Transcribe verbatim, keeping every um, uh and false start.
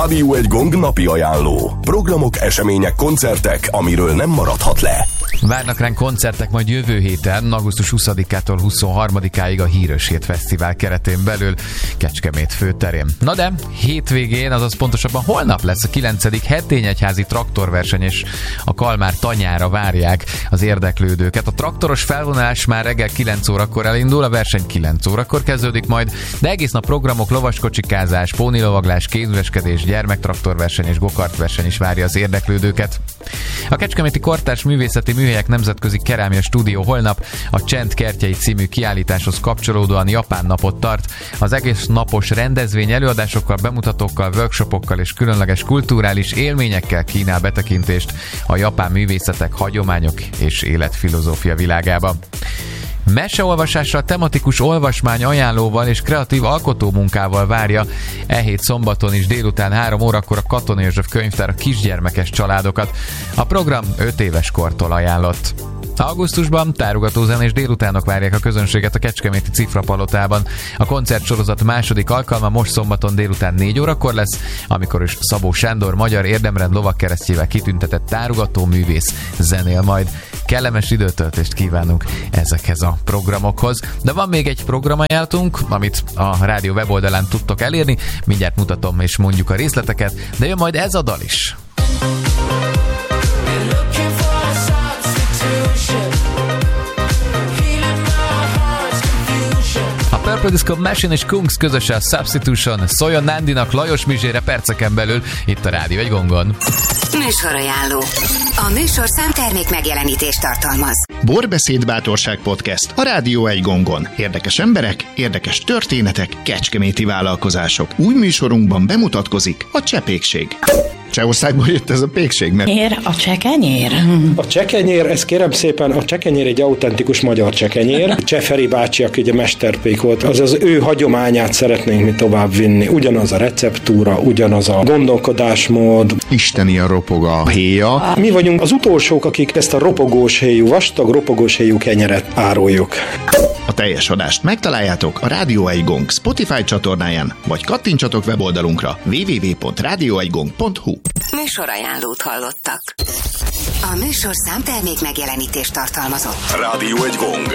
Rádió egy Gong napi ajánló. Programok, események, koncertek, amiről nem maradhat le. Várnak ránk koncertek majd jövő héten, augusztus huszadikától huszonharmadikáig a Hírös Hét Fesztivál keretén belül Kecskemét főterén. Na de hétvégén, azaz pontosabban holnap lesz a kilencedik hetényegyházi traktorverseny, és a Kalmár tanyára várják az érdeklődőket. A traktoros felvonulás már reggel kilenc órakor elindul, a verseny kilenc órakor kezdődik majd, de egész nap programok, lovaskocsikázás, pónilovaglás, kézüveskedés, gyermektraktorverseny és gokartverseny is várja az érdeklődőket. A Kecskeméti Kortárs Művészeti Műhelyek Nemzetközi Kerámia Stúdió holnap a Csend kertjei című kiállításhoz kapcsolódóan Japán napot tart. Az egész napos rendezvény előadásokkal, bemutatókkal, workshopokkal és különleges kulturális élményekkel kínál betekintést a japán művészetek, hagyományok és életfilozófia világába. Meseolvasással, tematikus olvasmány ajánlóval és kreatív alkotómunkával várja e hét szombaton is délután három órakor a Katona József könyvtár a kisgyermekes családokat. A program öt éves kortól ajánlott. Augusztusban tárogatózenés délutánok várják a közönséget a Kecskeméti Cifrapalotában. A koncertsorozat második alkalma most szombaton délután négy órakor lesz, amikor is Szabó Sándor magyar érdemrend lovagkeresztjével kitüntetett tárogató művész zenél majd. Kellemes időtöltést kívánunk ezekhez a programokhoz. De van még egy programajánlatunk, amit a rádió weboldalán tudtok elérni. Mindjárt mutatom és mondjuk a részleteket, de jön majd ez a dal is. Purple Disco Machine és Kungs közösen Substitution, szóljon Nándinak, Lajos Mizsére perceken belül itt a Rádió egy Gongon. Műsorajánló. A műsorszám termék megjelenítést tartalmaz. Borbeszéd Bátorság Podcast a Rádió egy Gongon. Érdekes emberek, érdekes történetek, kecskeméti vállalkozások. Új műsorunkban bemutatkozik a Csepékség. Csehországból jött ez a pékség, mert... Ér a csekenyér? A csekenyér, ez kérem szépen, a csekenyér egy autentikus magyar csekenyér. Cseferi bácsi, aki ugye mesterpék volt, az az ő hagyományát szeretnénk mi tovább vinni. Ugyanaz a receptúra, ugyanaz a gondolkodásmód. Isteni a ropog a héja. Mi vagyunk az utolsók, akik ezt a ropogós héjú, vastag ropogós héjú kenyeret áruljuk. A teljes adást megtaláljátok a Rádió egy Gong Spotify csatornáján, vagy kattintsatok weboldalunkra double-u double-u double-u pont rádió egy gong pont hu. Műsorajánlót hallottak. A műsorszám termék megjelenítést tartalmazott. Rádió egy Gong.